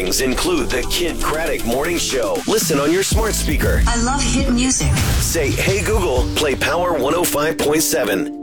mornings include the Kid Craddock Morning Show. Listen on your smart speaker. I love hit music. Say, hey Google, play Power 105.7.